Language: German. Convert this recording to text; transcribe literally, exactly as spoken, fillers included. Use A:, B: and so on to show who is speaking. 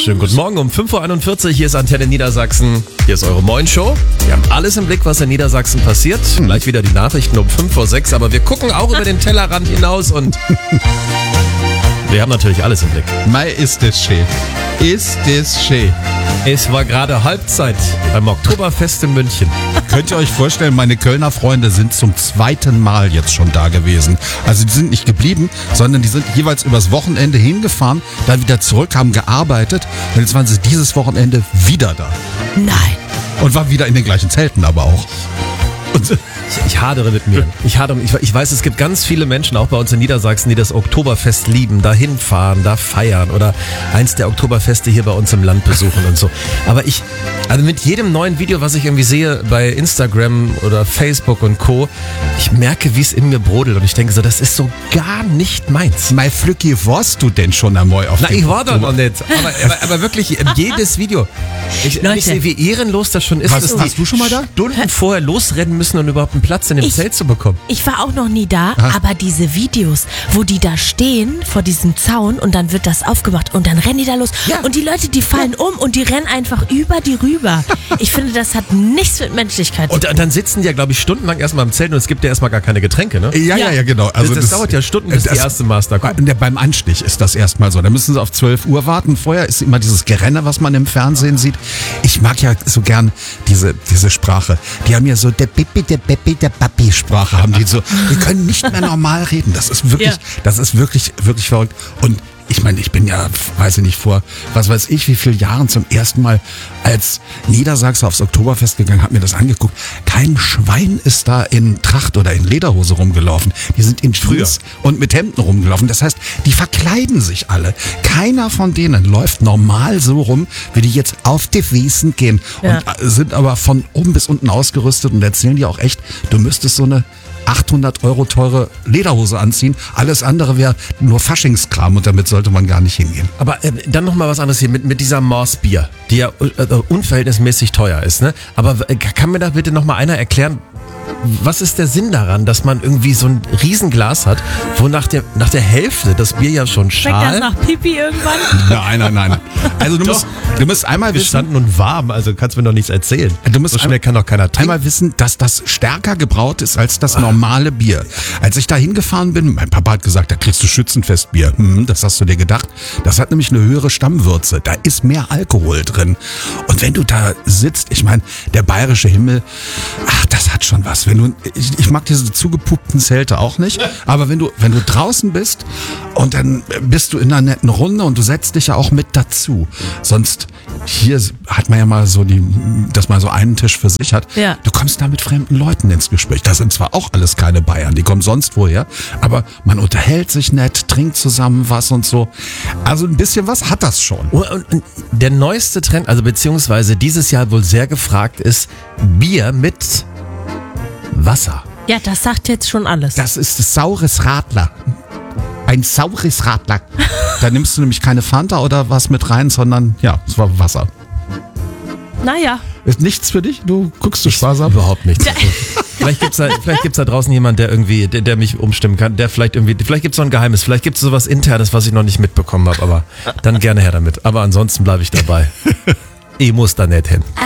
A: Schönen guten Morgen um fünf Uhr einundvierzig. Hier ist Antenne Niedersachsen. Hier ist eure Moin-Show. Wir haben alles im Blick, was in Niedersachsen passiert. Gleich wieder die Nachrichten um fünf Uhr sechs. Aber wir gucken auch über den Tellerrand hinaus und wir haben natürlich alles im Blick.
B: Mai ist es schön. Ist es schön.
A: Es war gerade Halbzeit beim Oktoberfest in München.
B: Könnt ihr euch vorstellen, meine Kölner Freunde sind zum zweiten Mal jetzt schon da gewesen. Also die sind nicht geblieben, sondern die sind jeweils übers Wochenende hingefahren, dann wieder zurück, haben gearbeitet und jetzt waren sie dieses Wochenende wieder da.
C: Nein.
B: Und waren wieder in den gleichen Zelten aber auch. Und
A: Ich, ich hadere mit mir. Ich, hadere, ich, ich weiß, es gibt ganz viele Menschen, auch bei uns in Niedersachsen, die das Oktoberfest lieben, da hinfahren, da feiern oder eins der Oktoberfeste hier bei uns im Land besuchen und so. Aber ich, also mit jedem neuen Video, was ich irgendwie sehe bei Instagram oder Facebook und Co., ich merke, wie es in mir brodelt und ich denke so, das ist so gar nicht meins.
B: Mai Flücki, warst du denn schon einmal auf
A: Na,
B: dem
A: ich war da
B: Oktober-
A: noch nicht. Aber, aber, aber wirklich, jedes Video. Ich,
C: Leute.
A: ich sehe, wie ehrenlos das schon ist,
B: Was,
A: dass
B: warst
A: die
B: du schon mal da?
A: Stunden vorher losrennen müssen, um überhaupt einen Platz in dem
C: Ich-
A: Zelt zu bekommen.
C: Ich war auch noch nie da, aber diese Videos, wo die da stehen vor diesem Zaun und dann wird das aufgemacht und dann rennen die da los
A: Ja.
C: und die Leute, die fallen um und die rennen einfach über die rüber. Ich finde, das hat nichts mit Menschlichkeit zu
A: Und
C: tun.
A: dann sitzen die ja, glaube ich, stundenlang erstmal im Zelt und es gibt ja erstmal gar keine Getränke, ne?
B: Ja, ja, ja, genau. Also
A: das, das dauert ja Stunden, bis
B: das-
A: die erste Master kommt.
B: Bei- Beim Anstich ist das erstmal so. Da müssen sie auf zwölf Uhr warten. Vorher ist immer dieses Gerenne, was man im Fernsehen sieht. Ich mag ja so gern diese, diese Sprache. Die haben ja so der Bibi, der Beppi, der Papi Sprache haben die so. Wir können nicht mehr normal reden. Das ist wirklich,
C: Ja.
B: das ist wirklich, wirklich verrückt. Und ich meine, ich bin ja, weiß ich nicht, vor, was weiß ich, wie viele Jahren zum ersten Mal als Niedersachser aufs Oktoberfest gegangen, hab mir das angeguckt. Kein Schwein ist da in Tracht oder in Lederhose rumgelaufen. Die sind in Jeans und mit Hemden rumgelaufen. Das heißt, die verkleiden sich alle. Keiner von denen läuft normal so rum, wie die jetzt auf die Wiesen gehen.
C: Ja.
B: Und äh, sind aber von oben bis unten ausgerüstet und erzählen dir auch echt, du müsstest so eine achthundert Euro teure Lederhose anziehen. Alles andere wäre nur Faschingskram und damit sollte man gar nicht hingehen.
A: Aber äh, dann nochmal was anderes hier mit, mit dieser Mars-Bier, die ja äh, unverhältnismäßig teuer ist, ne? Aber äh, kann mir da bitte nochmal einer erklären, was ist der Sinn daran, dass man irgendwie so ein Riesenglas hat, wo nach der, nach der Hälfte das Bier ja schon
C: Schmeckt das
A: schal
C: nach Pipi irgendwann?
B: Nein, nein, nein. Also du musst, du musst einmal wissen,
A: gestanden und warm, also kannst mir doch nichts erzählen.
B: Du musst
A: so schnell
B: ein-
A: kann doch keiner trinken.
B: einmal wissen, dass das stärker gebraut ist als das normale Bier. Als ich da hingefahren bin, mein Papa hat gesagt, da kriegst du Schützenfestbier. Hm, das hast du dir gedacht. Das hat nämlich eine höhere Stammwürze. Da ist mehr Alkohol drin. Und wenn du da sitzt, ich meine, der bayerische Himmel, ach, das hat schon was. Wenn du, ich, ich mag diese zugepuppten Zelte auch nicht, aber wenn du, wenn du draußen bist und dann bist du in einer netten Runde und du setzt dich ja auch mit dazu. Sonst, hier hat man ja mal so die, dass man so einen Tisch für sich hat.
C: Ja.
B: Du kommst da mit fremden Leuten ins Gespräch. Das sind zwar auch alles keine Bayern, die kommen sonst woher, aber man unterhält sich nett, trinkt zusammen was und so. Also ein bisschen was hat das schon.
A: Und, und, und der neueste Trend, also beziehungsweise dieses Jahr wohl sehr gefragt ist, Bier mit Wasser.
C: Ja, das sagt jetzt schon alles.
B: Das ist das saures Radler. Ein saures Radler. Da nimmst du nämlich keine Fanta oder was mit rein, sondern ja, es war Wasser.
C: Naja.
B: Ist nichts für dich? Du guckst so sparsam.
A: Überhaupt nichts. Vielleicht gibt's da, vielleicht gibt's da draußen jemand, der irgendwie, der, der mich umstimmen kann, der vielleicht irgendwie, vielleicht gibt's so ein Geheimnis, vielleicht gibt's sowas Internes, was ich noch nicht mitbekommen habe, aber dann gerne her damit. Aber ansonsten bleibe ich dabei. Ich muss da nicht hin.